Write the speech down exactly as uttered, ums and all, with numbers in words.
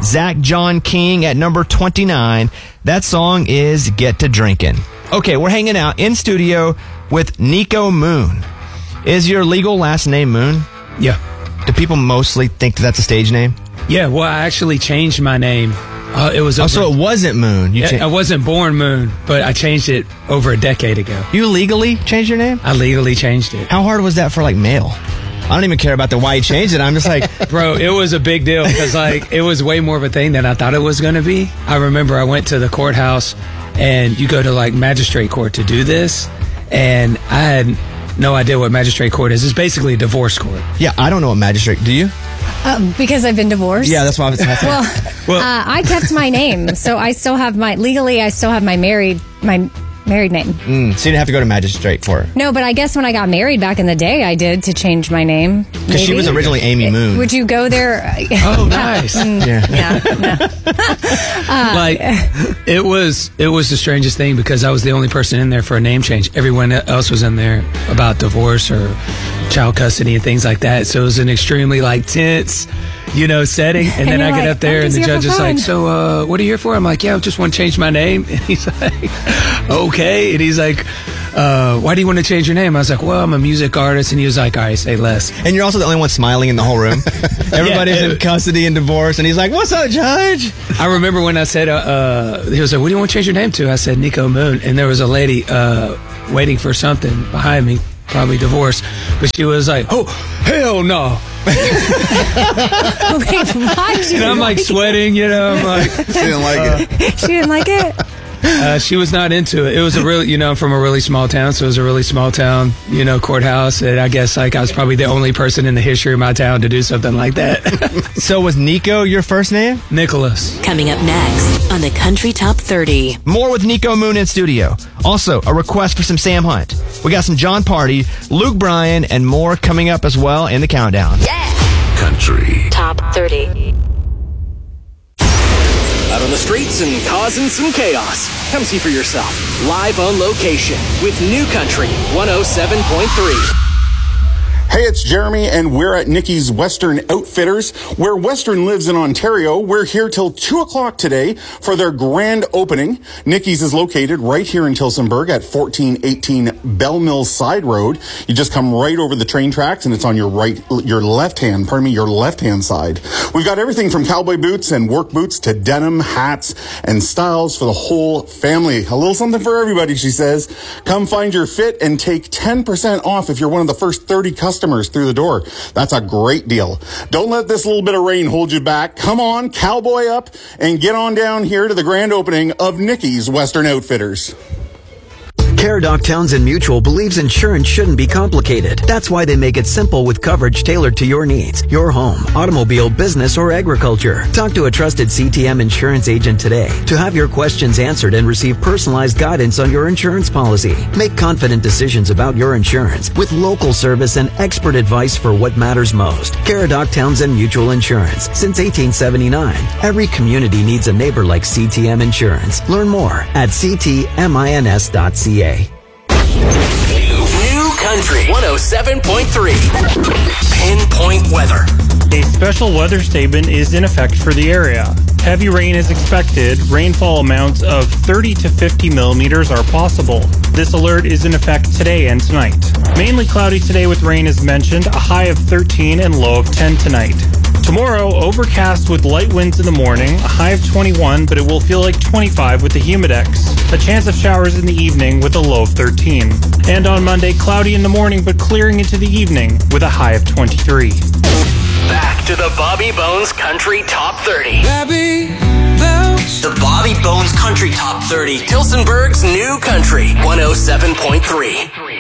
Zach John King at number twenty-nine. That song is Get to Drinkin'. Okay, we're hanging out in studio with Nico Moon. Is your legal last name Moon? Yeah. Do people mostly think that that's a stage name? Yeah, well, I actually changed my name. Uh, it was oh, over, so it wasn't Moon. You yeah, cha- I wasn't born Moon, but I changed it over a decade ago. You legally changed your name? I legally changed it. How hard was that for, like, mail? I don't even care about the why you changed it. I'm just like... Bro, it was a big deal because, like, it was way more of a thing than I thought it was going to be. I remember I went to the courthouse, and you go to, like, magistrate court to do this, and I had no idea what magistrate court is. It's basically a divorce court. Yeah, I don't know what magistrate... Do you? Uh, because I've been divorced. Yeah, that's why I was asking. Well, well uh, I kept my name, so I still have my legally. I still have my married my married name. Mm, so you didn't have to go to magistrate for it. No, but I guess when I got married back in the day, I did to change my name. Because she was originally Amy Moon. Would you go there? Oh, nice. yeah, yeah. No. uh, like it was, it was the strangest thing because I was the only person in there for a name change. Everyone else was in there about divorce or child custody and things like that. So it was an extremely like tense, you know, setting. And, and then I get like, up there and the judge is like, so uh, what are you here for? I'm like, yeah, I just want to change my name. And he's like, okay. And he's like, uh, why do you want to change your name? I was like, well, I'm a music artist. And he was like, all right, say less. And you're also the only one smiling in the whole room. Everybody's yeah, it, in custody and divorce. And he's like, what's up, Judge? I remember when I said, uh, uh, he was like, what do you want to change your name to? I said, Nico Moon. And there was a lady uh, waiting for something behind me. Probably divorce, but she was like, "Oh, hell no!" Wait, why? And I'm like sweating, you know. I'm like, she didn't like uh, it. She didn't like it. Uh, she was not into it. It was a really, you know, I'm from a really small town, so it was a really small town, you know, courthouse. And I guess like I was probably the only person in the history of my town to do something like that. So was Nico your first name? Nicholas. Coming up next on the Country Top thirty. More with Nico Moon in studio. Also, a request for some Sam Hunt. We got some John Party, Luke Bryan, and more coming up as well in the countdown. Yeah! Country Top thirty. Out on the streets and causing some chaos. Come see for yourself. Live on location with New Country one oh seven point three. Hey, it's Jeremy, and we're at Nicky's Western Outfitters, where Western lives in Ontario. We're here till two o'clock today for their grand opening. Nicky's is located right here in Tillsonburg at fourteen eighteen Bell Mills Side Road. You just come right over the train tracks, and it's on your right, your left hand, pardon me, your left-hand side. We've got everything from cowboy boots and work boots to denim, hats, and styles for the whole family. A little something for everybody, she says. Come find your fit and take ten percent off if you're one of the first thirty customers through the door. That's a great deal. Don't let this little bit of rain hold you back. Come on, cowboy up, and get on down here to the grand opening of Nicky's Western Outfitters. Caradoc Townsend Mutual believes insurance shouldn't be complicated. That's why they make it simple with coverage tailored to your needs, your home, automobile, business, or agriculture. Talk to a trusted C T M insurance agent today to have your questions answered and receive personalized guidance on your insurance policy. Make confident decisions about your insurance with local service and expert advice for what matters most. Caradoc Townsend Mutual Insurance. Since eighteen seventy-nine, every community needs a neighbor like C T M Insurance. Learn more at c t mins dot c a. New Country one oh seven point three. Pinpoint weather. A special weather statement is in effect for the area. Heavy rain is expected. Rainfall amounts of thirty to fifty millimeters are possible. This alert is in effect today and tonight. Mainly cloudy today with rain as mentioned, a high of thirteen and low of ten tonight. Tomorrow, overcast with light winds in the morning, a high of twenty-one, but it will feel like twenty-five with the humidex. A chance of showers in the evening with a low of thirteen. And on Monday, cloudy in the morning, but clearing into the evening with a high of twenty-three. Back to the Bobby Bones Country Top thirty. Bobby Bones. The Bobby Bones Country Top thirty. Tillsonburg's New Country one oh seven point three.